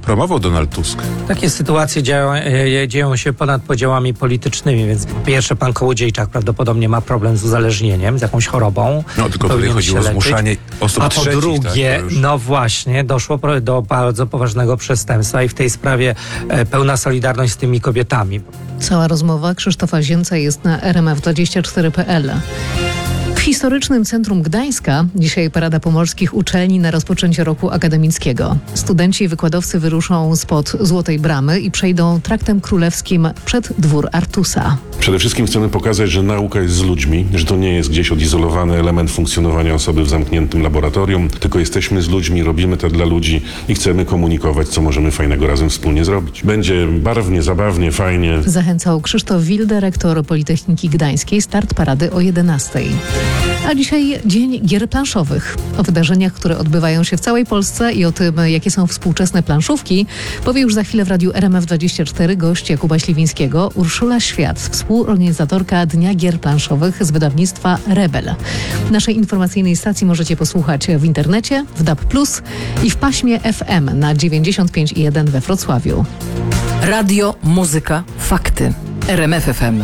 promował Donald Tusk. Takie sytuacje dzieją się ponad podziałami politycznymi, więc po pierwsze pan Kołodziejczak prawdopodobnie ma problem z uzależnieniem, z jakąś chorobą. No tylko tutaj chodziło o zmuszanie osób a trzecich. Po drugie, tak, no właśnie, doszło do bardzo poważnego przestępstwa i w tej sprawie pełna solidarność z tymi kobietami. Cała rozmowa Krzysztofa Zięca jest na rmf24.pl. W historycznym centrum Gdańska dzisiaj parada pomorskich uczelni na rozpoczęcie roku akademickiego. Studenci i wykładowcy wyruszą spod Złotej Bramy i przejdą traktem królewskim przed dwór Artusa. Przede wszystkim chcemy pokazać, że nauka jest z ludźmi, że to nie jest gdzieś odizolowany element funkcjonowania osoby w zamkniętym laboratorium, tylko jesteśmy z ludźmi, robimy to dla ludzi i chcemy komunikować, co możemy fajnego razem wspólnie zrobić. Będzie barwnie, zabawnie, fajnie. Zachęcał Krzysztof Wilde, rektor Politechniki Gdańskiej. Start parady o 11:00. A dzisiaj Dzień Gier Planszowych. O wydarzeniach, które odbywają się w całej Polsce i o tym, jakie są współczesne planszówki, powie już za chwilę w radiu RMF24 gość Jakuba Śliwińskiego, Urszula Świat, współorganizatorka Dnia Gier Planszowych z wydawnictwa Rebel. Naszej informacyjnej stacji możecie posłuchać w internecie, w DAB+, i w paśmie FM na 95,1 we Wrocławiu. Radio, muzyka, fakty. RMF FM.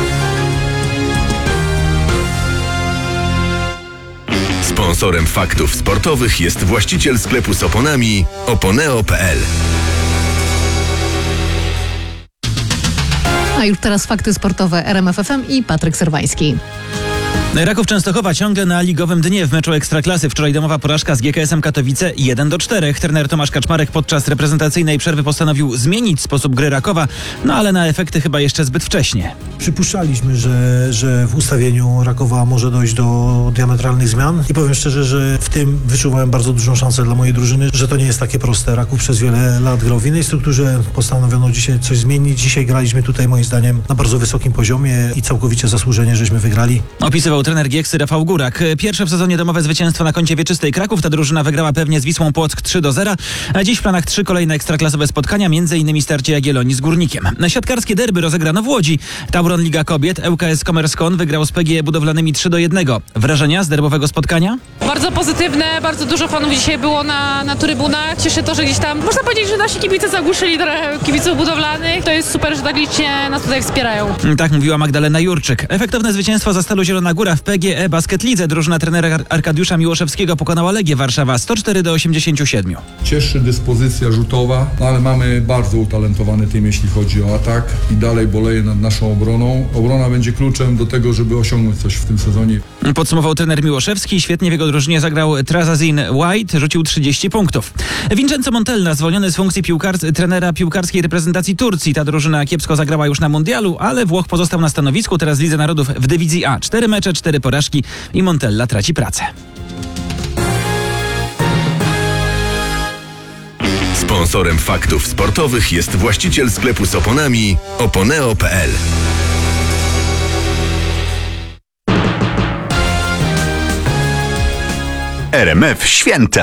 Sponsorem faktów sportowych jest właściciel sklepu z oponami oponeo.pl. A już teraz fakty sportowe RMF FM i Patryk Serwański. Raków Częstochowa ciągle na ligowym dnie w meczu Ekstraklasy. Wczoraj domowa porażka z GKS-em Katowice 1-4. Trener Tomasz Kaczmarek podczas reprezentacyjnej przerwy postanowił zmienić sposób gry Rakowa, no ale na efekty chyba jeszcze zbyt wcześnie. Przypuszczaliśmy, że w ustawieniu Rakowa może dojść do diametralnych zmian i powiem szczerze, że w tym wyczuwałem bardzo dużą szansę dla mojej drużyny, że to nie jest takie proste. Raków przez wiele lat grał w innej strukturze, postanowiono dzisiaj coś zmienić. Dzisiaj graliśmy tutaj moim zdaniem na bardzo wysokim poziomie i całkowicie zasłużenie, żeśmy wygrali. Opisywał trener Gieksy Rafał Górak. Pierwsze w sezonie domowe zwycięstwo na koncie wieczystej Kraków. Ta drużyna wygrała pewnie z Wisłą Płock 3-0, a dziś w planach 3 kolejne ekstraklasowe spotkania, m.in. starcie Jagiellonii z Górnikiem. Siatkarskie derby rozegrano w Łodzi. Tauron Liga Kobiet, ŁKS Commerce.con wygrał z PGE Budowlanymi 3-1. Wrażenia z derbowego spotkania? Bardzo pozytywne, bardzo dużo fanów dzisiaj było na trybunach. Cieszy to, że gdzieś tam, można powiedzieć, że nasi kibice zagłuszyli trochę kibiców budowlanych. To jest super, że tak licznie nas tutaj wspierają. Tak mówiła Magdalena Jurczyk. Efektowne zwycięstwo za Stalu Zielona Góra w PGE Basket Lidze. Drużyna trenera Arkadiusza Miłoszewskiego pokonała Legię Warszawa 104-87. Cieszy dyspozycja rzutowa, ale mamy bardzo utalentowany team, jeśli chodzi o atak i dalej boleję nad naszą obroną. Obrona będzie kluczem do tego, żeby osiągnąć coś w tym sezonie. Podsumował trener Miłoszewski. Świetnie w jego drużynie zagrał Trazazin White, rzucił 30 punktów. Vincenzo Montella zwolniony z funkcji trenera piłkarskiej reprezentacji Turcji. Ta drużyna kiepsko zagrała już na mundialu, ale Włoch pozostał na stanowisku. Teraz w Lidze Narodów w dywizji A. 4 mecze, 4 porażki i Montella traci pracę. Sponsorem faktów sportowych jest właściciel sklepu z oponami oponeo.pl. RMF Święta.